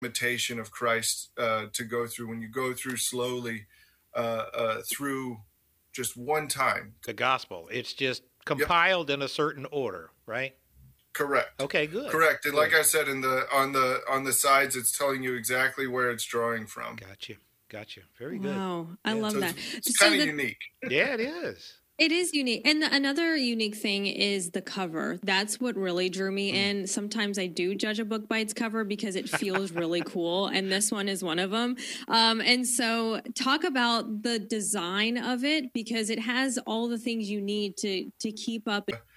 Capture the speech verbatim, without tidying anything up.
imitation of Christ uh, to go through when you go through slowly uh, uh, through just one time. The gospel. It's just compiled yep. in a certain order, right? Correct. Okay, good. Correct. And good. like I said, in the on the on the sides, it's telling you exactly where it's drawing from. Gotcha. Gotcha. Very good. Wow. I yeah. love so that. It's, it's so kind of the, unique. Yeah, it is. It is unique. And the, another unique thing is the cover. That's what really drew me in. Sometimes I do judge a book by its cover because it feels really cool. And this one is one of them. Um, and so talk about the design of it, because it has all the things you need to, to keep up.